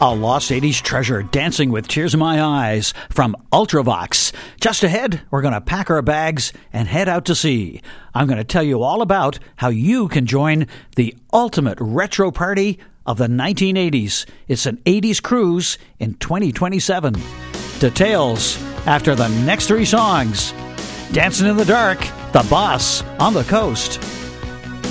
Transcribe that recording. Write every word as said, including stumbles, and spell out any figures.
A lost eighties treasure dancing with tears in my eyes from Ultravox. Just ahead, we're going to pack our bags and head out to sea. I'm going to tell you all about how you can join the ultimate retro party of the nineteen eighties. It's an eighties cruise in twenty twenty-seven. Details after the next three songs. Dancing in the Dark, The Boss on the Coast.